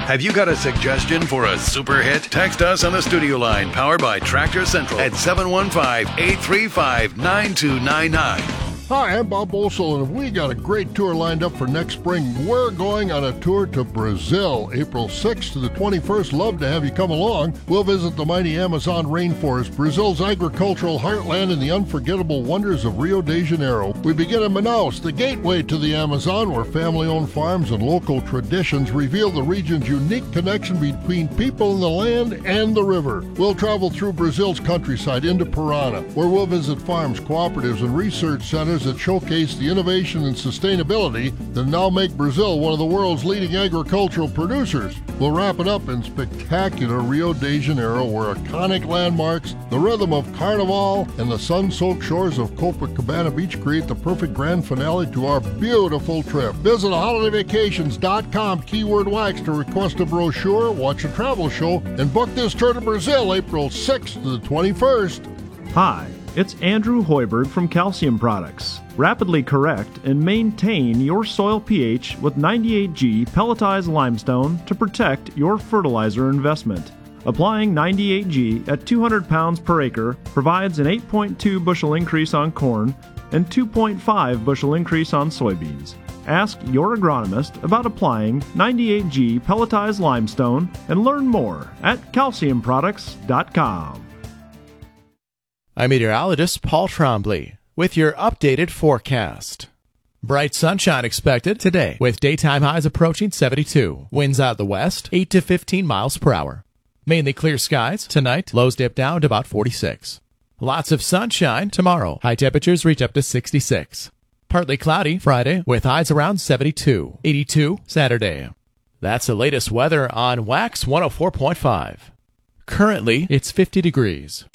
Have you got a suggestion for a super hit? Text us on the studio line powered by Tractor Central at 715-835-9299. Hi, I'm Bob Olsel, and we got a great tour lined up for next spring. We're going on a tour to Brazil, April 6th to the 21st. Love to have you come along. We'll visit the mighty Amazon rainforest, Brazil's agricultural heartland, and the unforgettable wonders of Rio de Janeiro. We begin in Manaus, the gateway to the Amazon, where family-owned farms and local traditions reveal the region's unique connection between people and the land and the river. We'll travel through Brazil's countryside into Parana, where we'll visit farms, cooperatives, and research centers that showcase the innovation and sustainability that now make Brazil one of the world's leading agricultural producers. We'll wrap it up in spectacular Rio de Janeiro, where iconic landmarks, the rhythm of Carnival, and the sun-soaked shores of Copacabana Beach create the perfect grand finale to our beautiful trip. Visit holidayvacations.com, keyword wax, to request a brochure, watch a travel show, and book this tour to Brazil, April 6th to the 21st. Hi. It's Andrew Hoiberg from Calcium Products. Rapidly correct and maintain your soil pH with 98G pelletized limestone to protect your fertilizer investment. Applying 98G at 200 pounds per acre provides an 8.2 bushel increase on corn and 2.5 bushel increase on soybeans. Ask your agronomist about applying 98G pelletized limestone and learn more at calciumproducts.com. I'm meteorologist Paul Trombley with your updated forecast. Bright sunshine expected today with daytime highs approaching 72. Winds out of the west, 8 to 15 miles per hour. Mainly clear skies tonight. Lows dip down to about 46. Lots of sunshine tomorrow. High temperatures reach up to 66. Partly cloudy Friday with highs around 72. 82 Saturday. That's the latest weather on Wax 104.5. Currently, it's 50 degrees.